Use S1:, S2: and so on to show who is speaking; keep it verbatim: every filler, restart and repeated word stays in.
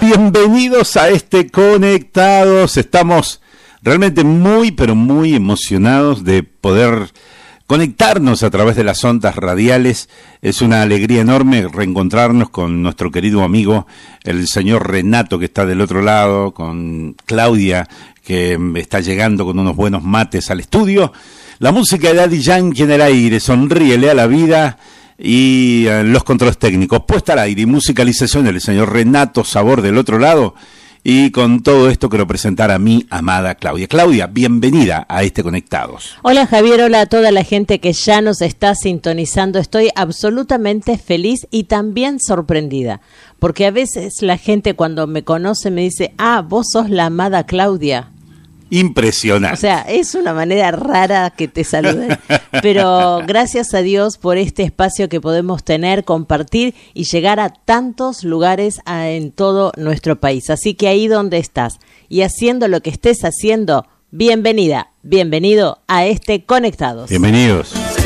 S1: bienvenidos a este Conectados. Estamos realmente muy, pero muy emocionados de poder conectarnos a través de las ondas radiales. Es una alegría enorme reencontrarnos con nuestro querido amigo, el señor Renato, que está del otro lado, con Claudia, que está llegando con unos buenos mates al estudio. La música de Daddy Yankee en el aire, sonríele a la vida. Y uh, los controles técnicos, puesta al aire y musicalización del señor Renato Sabor del otro lado. Y con todo esto quiero presentar a mi amada Claudia. Claudia, bienvenida a este Conectados.
S2: Hola Javier, hola a toda la gente que ya nos está sintonizando. Estoy absolutamente feliz y también sorprendida. Porque a veces la gente cuando me conoce me dice, ah, vos sos la amada Claudia.
S1: Impresionante.
S2: O sea, es una manera rara que te saluden, pero gracias a Dios por este espacio que podemos tener, compartir y llegar a tantos lugares a, en todo nuestro país. Así que ahí donde estás y haciendo lo que estés haciendo, bienvenida, bienvenido a este Conectados.
S1: Bienvenidos.